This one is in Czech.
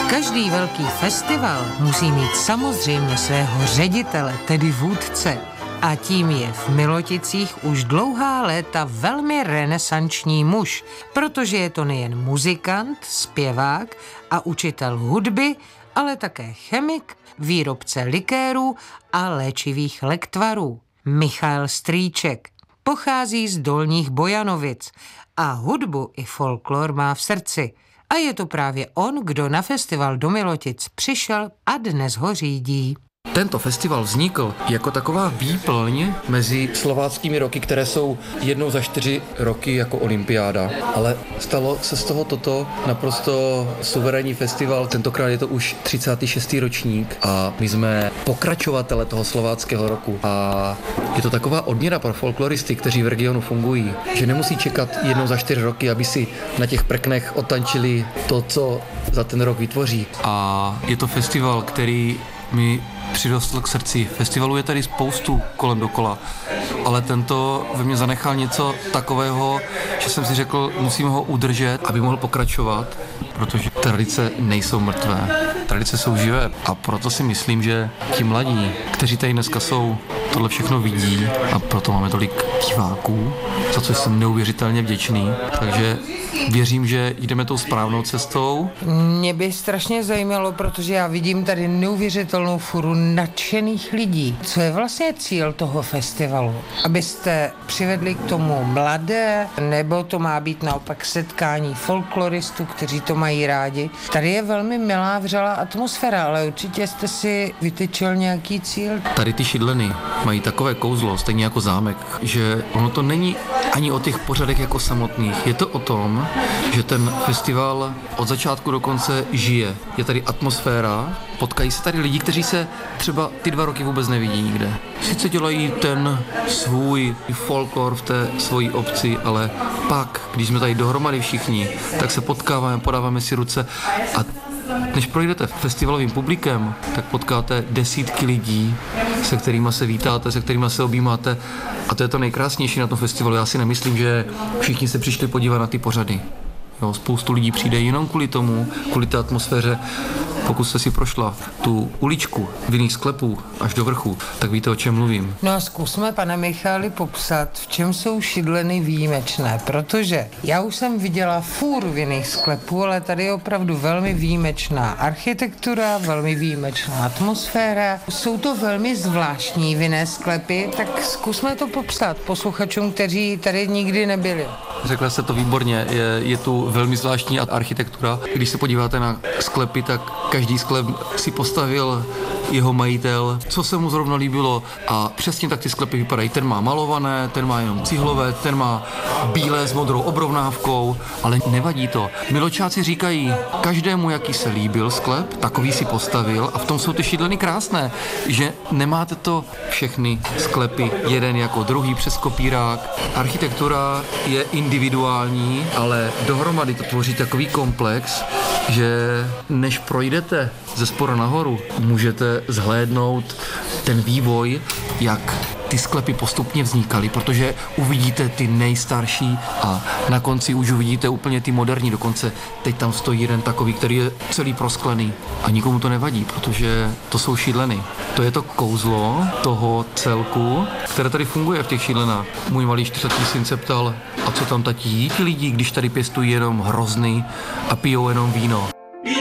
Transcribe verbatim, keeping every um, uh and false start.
Každý velký festival musí mít samozřejmě svého ředitele, tedy vůdce. A tím je v Miloticích už dlouhá léta velmi renesanční muž, protože je to nejen muzikant, zpěvák a učitel hudby, ale také chemik, výrobce likérů a léčivých lektvarů. Michal Strýček pochází z Dolních Bojanovic a hudbu i folklor má v srdci. A je to právě on, kdo na festival do Milotic přišel a dnes ho řídí. Tento festival vznikl jako taková výplň mezi slováckými roky, které jsou jednou za čtyři roky jako olympiáda. Ale stalo se z toho toto naprosto suverénní festival. Tentokrát je to už třicátý šestý ročník a my jsme pokračovatele toho slováckého roku. A je to taková odměna pro folkloristy, kteří v regionu fungují, že nemusí čekat jednou za čtyři roky, aby si na těch prknech otančili to, co za ten rok vytvoří. A je to festival, který mi přirostl k srdci. Festivalu je tady spoustu kolem dokola, ale tento ve mně zanechal něco takového, že jsem si řekl, musím ho udržet, aby mohl pokračovat, protože tradice nejsou mrtvé. Tradice jsou živé a proto si myslím, že ti mladí, kteří tady dneska jsou, tohle všechno vidí a proto máme tolik diváků, za což jsem neuvěřitelně vděčný. Takže věřím, že jdeme tou správnou cestou. Mě by strašně zajímalo, protože já vidím tady neuvěřitelnou furu nadšených lidí. Co je vlastně cíl toho festivalu? Abyste přivedli k tomu mladé, nebo to má být naopak setkání folkloristů, kteří to mají rádi? Tady je velmi milá, vřelá atmosféra, ale určitě jste si vytyčil nějaký cíl. Tady ty šidleny mají takové kouzlo, stejně jako zámek, že ono to není ani o těch pořadech jako samotných. Je to o tom, že ten festival od začátku do konce žije. Je tady atmosféra, potkají se tady lidi, kteří se třeba ty dva roky vůbec nevidí nikde. Sice dělají ten svůj folklor v té svojí obci, ale pak, když jsme tady dohromady všichni, tak se potkáváme, podáváme si ruce a než projdete festivalovým publikem, tak potkáte desítky lidí, se kterými se vítáte, se kterými se objímáte a to je to nejkrásnější na tom festivalu. Já si nemyslím, že všichni se přišli podívat na ty pořady. Jo, spoustu lidí přijde jenom kvůli tomu, kvůli té atmosféře. Pokud jste si prošla tu uličku vinných sklepů až do vrchu, tak víte, o čem mluvím. No a zkusme, pane Michali, popsat, v čem jsou šidleny výjimečné, protože já už jsem viděla fůru vinných sklepů, ale tady je opravdu velmi výjimečná architektura, velmi výjimečná atmosféra. Jsou to velmi zvláštní vinné sklepy, tak zkusme to popsat posluchačům, kteří tady nikdy nebyli. Řekla jste to výborně, je, je tu velmi zvláštní architektura. Když se podíváte na sklepy, tak každý sklep si postavil jeho majitel, co se mu zrovna líbilo a přesně tak ty sklepy vypadají. Ten má malované, ten má jenom cihlové, ten má bílé s modrou obrovnávkou, ale nevadí to. Miločáci říkají, každému, jaký se líbil sklep, takový si postavil a v tom jsou ty šidleny krásné, že nemáte to všechny sklepy jeden jako druhý přes kopírák. Architektura je individuální, ale dohromady to tvoří takový komplex, že než projdete ze spora nahoru, můžete zhlédnout ten vývoj, jak ty sklepy postupně vznikaly, protože uvidíte ty nejstarší a na konci už uvidíte úplně ty moderní, dokonce teď tam stojí jeden takový, který je celý prosklený a nikomu to nevadí, protože to jsou šidleny. To je to kouzlo toho celku, které tady funguje v těch šidlenách. Můj malý čtyřletý syn se ptal, a co tam tatí jí ti lidi, když tady pěstují jenom hrozny a pijou jenom víno.